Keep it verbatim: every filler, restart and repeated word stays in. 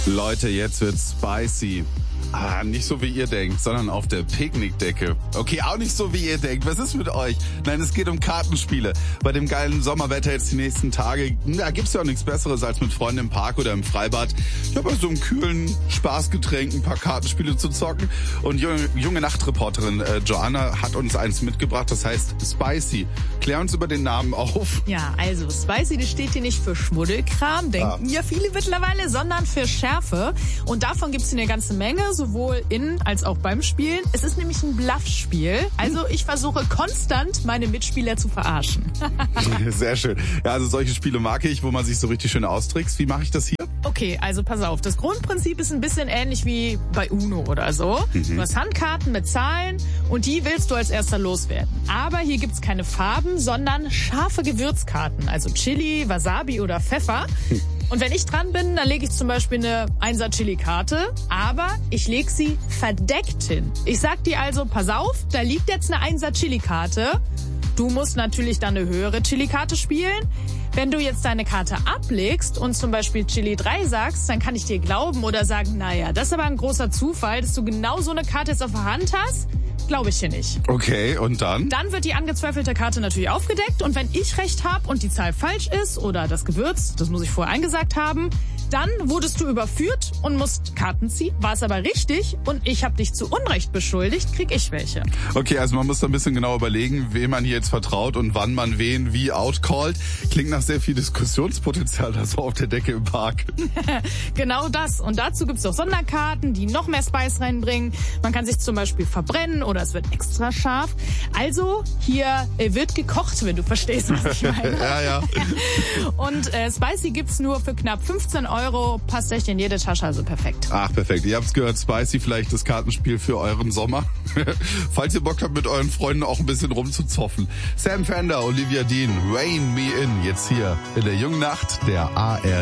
Leute, jetzt wird's spicy. Ah, nicht so wie ihr denkt, sondern auf der Picknickdecke. Okay, auch nicht so wie ihr denkt. Was ist mit euch? Nein, es geht um Kartenspiele. Bei dem geilen Sommerwetter jetzt die nächsten Tage, da gibt's ja auch nichts Besseres, als mit Freunden im Park oder im Freibad. Ich habe bei so einem kühlen Spaßgetränk ein paar Kartenspiele zu zocken. Und junge, junge Nachtreporterin äh, Joanna hat uns eins mitgebracht, das heißt Spicy. Klär uns über den Namen auf. Ja, also Spicy, das steht hier nicht für Schmuddelkram, denken ah. ja viele mittlerweile, sondern für Schärfe. Und davon gibt's hier eine ganze Menge, sowohl in als auch beim Spielen. Es ist nämlich ein Bluffspiel. Also ich versuche konstant, meine Mitspieler zu verarschen. Sehr schön. Ja, also solche Spiele mag ich, wo man sich so richtig schön austrickst. Wie mache ich das hier? Okay, also pass auf. Das Grundprinzip ist ein bisschen ähnlich wie bei Uno oder so. Mhm. Du hast Handkarten mit Zahlen und die willst du als erster loswerden. Aber hier gibt's keine Farben, sondern scharfe Gewürzkarten. Also Chili, Wasabi oder Pfeffer. Hm. Und wenn ich dran bin, dann lege ich zum Beispiel eine Einser-Chili-Karte, aber ich lege sie verdeckt hin. Ich sag dir also, pass auf, da liegt jetzt eine Einser-Chili-Karte. Du musst natürlich dann eine höhere Chili-Karte spielen. Wenn du jetzt deine Karte ablegst und zum Beispiel Chili drei sagst, dann kann ich dir glauben oder sagen, naja, das ist aber ein großer Zufall, dass du genau so eine Karte jetzt auf der Hand hast. Glaube ich hier nicht. Okay, und dann? Dann wird die angezweifelte Karte natürlich aufgedeckt und wenn ich recht habe und die Zahl falsch ist oder das Gewürz, das muss ich vorher eingesagt haben, dann wurdest du überführt und musst Karten ziehen. War es aber richtig und ich habe dich zu Unrecht beschuldigt, krieg ich welche. Okay, also man muss da ein bisschen genau überlegen, wem man hier jetzt vertraut und wann man wen wie outcallt. Klingt nach sehr viel Diskussionspotenzial da so auf der Decke im Park. Genau das. Und dazu gibt's auch Sonderkarten, die noch mehr Spice reinbringen. Man kann sich zum Beispiel verbrennen oder es wird extra scharf. Also hier äh, wird gekocht, wenn du verstehst, was ich meine. Ja, ja. Und äh, Spicy gibt's nur für knapp fünfzehn Euro. Passt echt in jede Tasche, also perfekt. Ach, perfekt. Ihr habt's gehört, Spicy, vielleicht das Kartenspiel für euren Sommer. Falls ihr Bock habt, mit euren Freunden auch ein bisschen rumzuzoffen. Sam Fender, Olivia Dean, Rain Me In, jetzt hier in der Jungen Nacht der A R D.